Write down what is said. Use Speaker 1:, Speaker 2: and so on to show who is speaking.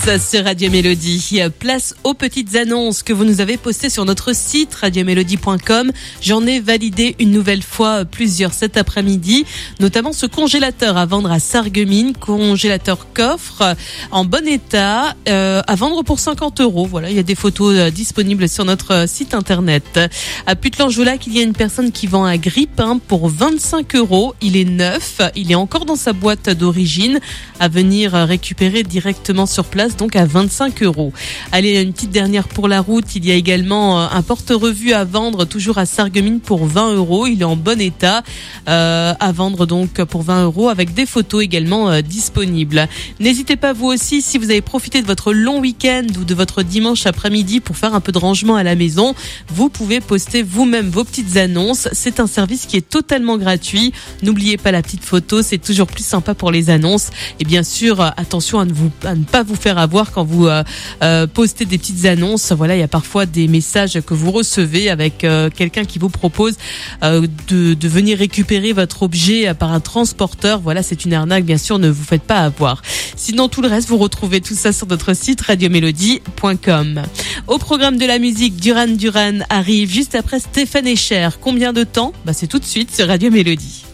Speaker 1: Ça, c'est Radio Mélodie. Place aux petites annonces que vous nous avez postées sur notre site radiomélodie.com. J'en ai validé une nouvelle fois plusieurs cet après-midi, notamment ce congélateur à vendre à Sarreguemines, congélateur coffre en bon état, à vendre pour 50 €. Voilà, il y a des photos disponibles sur notre site internet. À Putelange-Lac, il y a une personne qui vend un grille-pain pour 25 €. Il est neuf, il est encore dans sa boîte d'origine, à venir récupérer directement sur place, donc à 25 €. Allez, une petite dernière pour la route. Il y a également un porte-revue à vendre, toujours à Sarreguemines, pour 20 €. Il est en bon état, à vendre donc pour 20 € avec des photos également disponibles. N'hésitez pas vous aussi, si vous avez profité de votre long week-end ou de votre dimanche après-midi pour faire un peu de rangement à la maison, vous pouvez poster vous-même vos petites annonces. C'est un service qui est totalement gratuit. N'oubliez pas la petite photo, c'est toujours plus sympa pour les annonces. Et bien sûr, attention à ne pas vous faire avoir quand vous postez des petites annonces. Voilà, il y a parfois des messages que vous recevez avec quelqu'un qui vous propose de venir récupérer votre objet par un transporteur. Voilà, c'est une arnaque, bien sûr, ne vous faites pas avoir. Sinon, tout le reste, vous retrouvez tout ça sur notre site radiomélodie.com. Au programme de la musique, Duran Duran arrive juste après Stéphane Echer. Combien de temps ? C'est tout de suite sur Radio Mélodie.